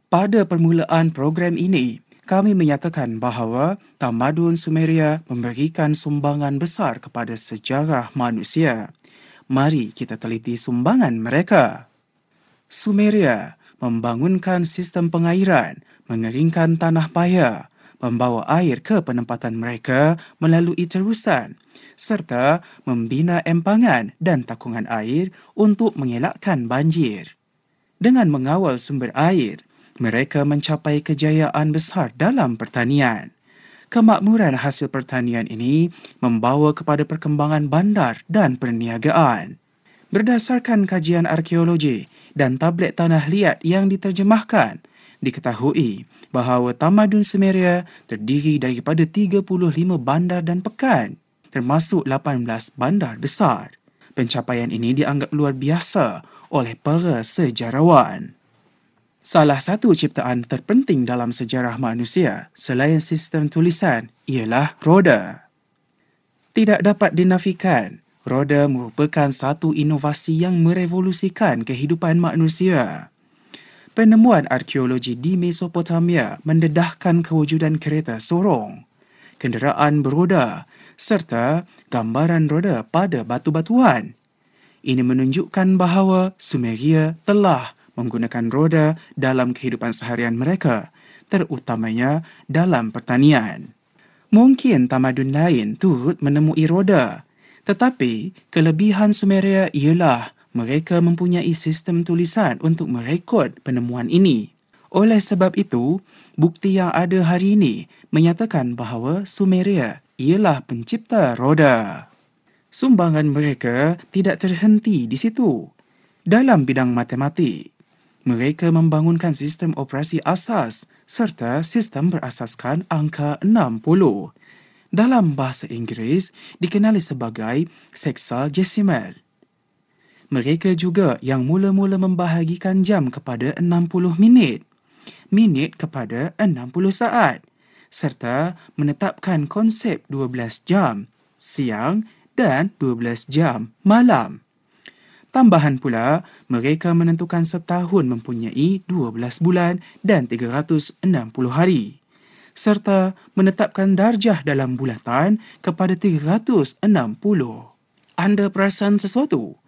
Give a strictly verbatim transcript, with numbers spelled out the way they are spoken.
Pada permulaan program ini, kami menyatakan bahawa tamadun Sumeria memberikan sumbangan besar kepada sejarah manusia. Mari kita teliti sumbangan mereka. Sumeria membangunkan sistem pengairan, mengeringkan tanah paya, membawa air ke penempatan mereka melalui terusan, serta membina empangan dan takungan air untuk mengelakkan banjir. Dengan mengawal sumber air, mereka mencapai kejayaan besar dalam pertanian. Kemakmuran hasil pertanian ini membawa kepada perkembangan bandar dan perniagaan. Berdasarkan kajian arkeologi dan tablet tanah liat yang diterjemahkan, diketahui bahawa tamadun Sumeria terdiri daripada tiga puluh lima bandar dan pekan, termasuk lapan belas bandar besar. Pencapaian ini dianggap luar biasa oleh para sejarawan. Salah satu ciptaan terpenting dalam sejarah manusia selain sistem tulisan ialah roda. Tidak dapat dinafikan, roda merupakan satu inovasi yang merevolusikan kehidupan manusia. Penemuan arkeologi di Mesopotamia mendedahkan kewujudan kereta sorong, kenderaan beroda serta gambaran roda pada batu-batuan. Ini menunjukkan bahawa Sumeria telah menggunakan roda dalam kehidupan seharian mereka, terutamanya dalam pertanian. Mungkin tamadun lain turut menemui roda, tetapi kelebihan Sumeria ialah mereka mempunyai sistem tulisan untuk merekod penemuan ini. Oleh sebab itu, bukti yang ada hari ini menyatakan bahawa Sumeria ialah pencipta roda. Sumbangan mereka tidak terhenti di situ. Dalam bidang matematik, mereka membangunkan sistem operasi asas serta sistem berasaskan angka enam puluh. Dalam bahasa Inggeris, dikenali sebagai sexagesimal. Mereka juga yang mula-mula membahagikan jam kepada enam puluh minit, minit kepada enam puluh saat, serta menetapkan konsep dua belas jam siang dan dua belas jam malam. Tambahan pula, mereka menentukan setahun mempunyai dua belas bulan dan tiga ratus enam puluh hari, serta menetapkan darjah dalam bulatan kepada tiga ratus enam puluh. Anda perasan sesuatu?